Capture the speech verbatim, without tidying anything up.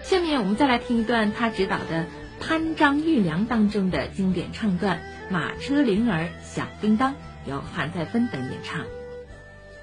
下面我们再来听一段他执导的《潘璋玉良》当中的经典唱段《马车铃儿响叮当》，由韩再芬等演唱。